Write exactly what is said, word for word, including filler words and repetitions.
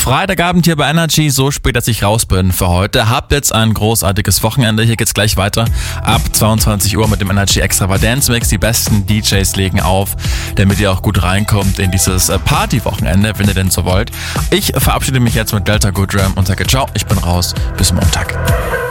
Freitagabend hier bei Energy, so spät, dass ich raus bin für heute. Habt jetzt ein großartiges Wochenende. Hier geht's gleich weiter. Ab zweiundzwanzig Uhr mit dem Energy Extravaganza Mix. Die besten D Js legen auf, damit ihr auch gut reinkommt in dieses Party-Wochenende, wenn ihr denn so wollt. Ich verabschiede mich jetzt mit Delta Goodram und sage ciao, ich bin raus. Bis Montag.